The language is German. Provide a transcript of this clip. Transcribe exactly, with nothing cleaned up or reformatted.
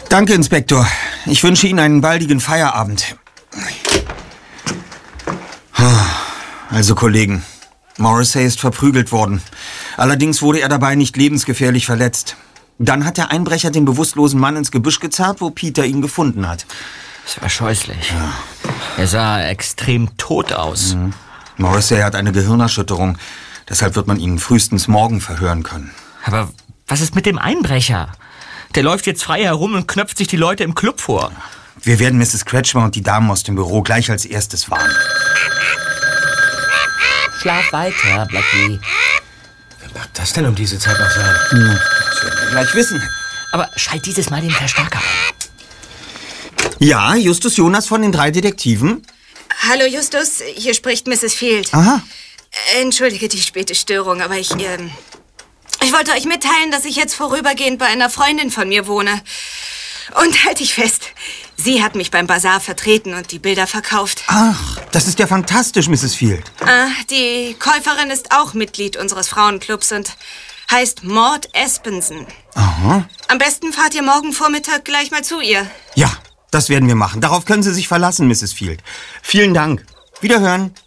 Danke, Inspektor. Ich wünsche Ihnen einen baldigen Feierabend. Also, Kollegen, Morrissey ist verprügelt worden. Allerdings wurde er dabei nicht lebensgefährlich verletzt. Dann hat der Einbrecher den bewusstlosen Mann ins Gebüsch gezerrt, wo Peter ihn gefunden hat. Das war scheußlich. Ja. Er sah extrem tot aus. Mhm. Morrissey hat eine Gehirnerschütterung. Deshalb wird man ihn frühestens morgen verhören können. Aber was ist mit dem Einbrecher? Der läuft jetzt frei herum und knöpft sich die Leute im Club vor. Wir werden Misses Kretschmer und die Damen aus dem Büro gleich als erstes warnen. Schlaf weiter, Blackie. Wer mag das denn um diese Zeit noch sein? Hm, das werden wir gleich wissen. Aber schalt dieses Mal den Verstärker ein. Ja, Justus Jonas von den drei Detektiven. Hallo Justus, hier spricht Misses Field. Aha. Entschuldige die späte Störung, aber ich, ähm, ich wollte euch mitteilen, dass ich jetzt vorübergehend bei einer Freundin von mir wohne. Und halt dich fest, sie hat mich beim Bazar vertreten und die Bilder verkauft. Ach, das ist ja fantastisch, Misses Field. Ah, die Käuferin ist auch Mitglied unseres Frauenclubs und heißt Maud Espenson. Aha. Am besten fahrt ihr morgen Vormittag gleich mal zu ihr. Ja, das werden wir machen. Darauf können Sie sich verlassen, Misses Field. Vielen Dank. Wiederhören.